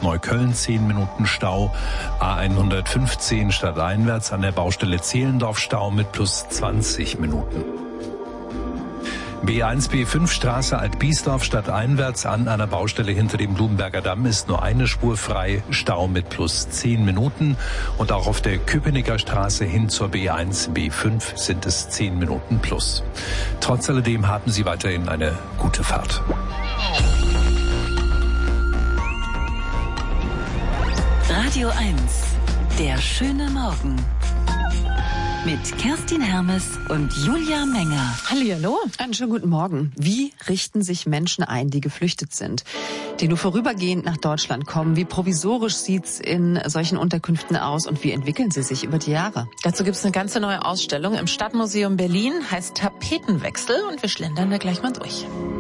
Neukölln 10 Minuten Stau. A115 stadteinwärts an der Baustelle Zehlendorf Stau mit plus 20 Minuten. B1, B5 Straße Alt-Biesdorf stadteinwärts an einer Baustelle hinter dem Blumenberger Damm ist nur eine Spur frei, Stau mit plus 10 Minuten. Und auch auf der Köpenicker Straße hin zur B1, B5 sind es 10 Minuten plus. Trotz alledem haben Sie weiterhin eine gute Fahrt. Radio 1, der schöne Morgen. Mit Kerstin Hermes und Julia Menger. Hallihallo, einen schönen guten Morgen. Wie richten sich Menschen ein, die geflüchtet sind, die nur vorübergehend nach Deutschland kommen? Wie provisorisch sieht's in solchen Unterkünften aus und wie entwickeln sie sich über die Jahre? Dazu gibt's eine ganze neue Ausstellung im Stadtmuseum Berlin, heißt Tapetenwechsel und wir schlendern da gleich mal durch.